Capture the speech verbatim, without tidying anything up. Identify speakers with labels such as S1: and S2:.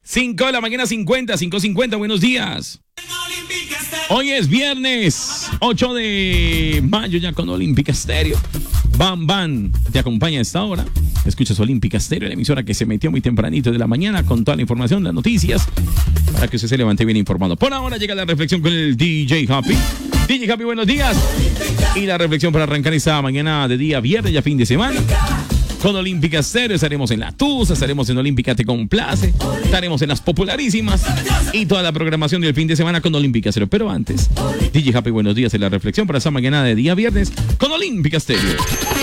S1: cinco de la mañana cincuenta, cinco cincuenta, buenos días. Hoy es viernes ocho de mayo ya con Olímpica Estéreo. Bam Bam te acompaña a esta hora. Escuchas Olímpica Estéreo, la emisora que se metió muy tempranito de la mañana con toda la información, las noticias, para que usted se levante bien informado. Por ahora llega la reflexión con el D J Happy. D J Happy, buenos días. Y la reflexión para arrancar esta mañana de día viernes, ya fin de semana. Con Olímpica Estéreo estaremos en La Tusa, estaremos en Olímpica Te Complace, estaremos en las popularísimas y toda la programación del fin de semana con Olímpica Estéreo. Pero antes, D J Happy, buenos días en la reflexión para esta mañana de día viernes con Olímpica Estéreo.